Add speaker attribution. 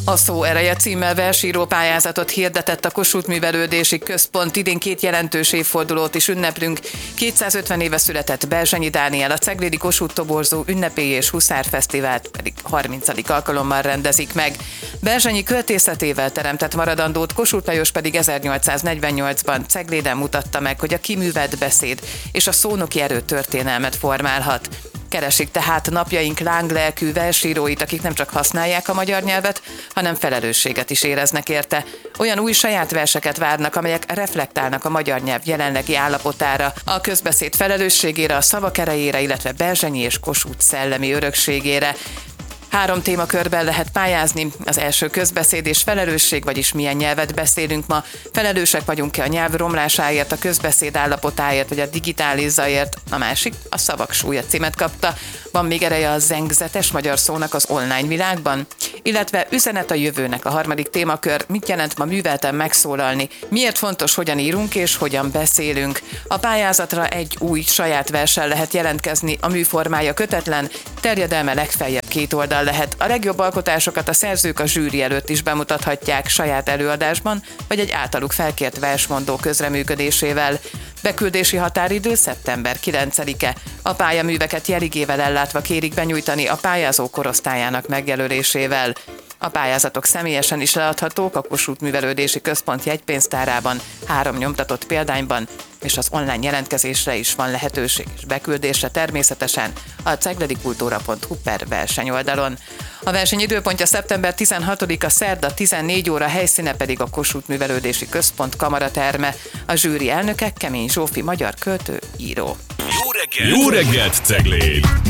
Speaker 1: A Szó ereje címmel versíró pályázatot hirdetett a Kossuth Művelődési Központ. Idén 2 jelentős évfordulót is ünneplünk. 250 éve született Berzsenyi Dániel, a Ceglédi Kossuth Toborzó ünnepélyi és huszárfesztivált pedig 30. alkalommal rendezik meg. Berzsenyi költészetével teremtett maradandót Kossuth Lajos pedig 1848-ban Cegléden mutatta meg, hogy a kiművelt beszéd és a szónoki erő történelmet formálhat. Keresik tehát napjaink lánglelkű versíróit, akik nem csak használják a magyar nyelvet, hanem felelősséget is éreznek érte. Olyan új saját verseket várnak, amelyek reflektálnak a magyar nyelv jelenlegi állapotára, a közbeszéd felelősségére, a szavak erejére, illetve Berzsenyi és Kossuth szellemi örökségére. 3 témakörben lehet pályázni. Az első közbeszéd és felelősség, vagyis milyen nyelvet beszélünk ma. Felelősek vagyunk-e a nyelv romlásáért, a közbeszéd állapotáért, vagy a digitális zajért. A másik a szavak súlya címet kapta. Van még ereje a zengzetes magyar szónak az online világban? Illetve üzenet a jövőnek a 3. témakör. Mit jelent ma művelten megszólalni? Miért fontos, hogyan írunk és hogyan beszélünk? A pályázatra egy új saját verssel lehet jelentkezni. A műformája kötetlen, terjedelme legfeljebb 2 oldal lehet. A legjobb alkotásokat a szerzők a zsűri előtt is bemutathatják saját előadásban, vagy egy általuk felkért versmondó közreműködésével. Beküldési határidő szeptember 9-e. A pályaműveket jeligével ellátva kérik benyújtani a pályázó korosztályának megjelölésével. A pályázatok személyesen is leadhatók a Kossuth Művelődési Központ jegypénztárában, 3 nyomtatott példányban, és az online jelentkezésre is van lehetőség, és beküldésre természetesen a cegledikultura.hu/verseny oldalon. A verseny időpontja szeptember 16-a szerda 14 óra, helyszíne pedig a Kossuth Művelődési Központ kamaraterme. A zsűri elnöke Kemény Zsófi, magyar költő, író.
Speaker 2: Jó reggelt, Cegléd!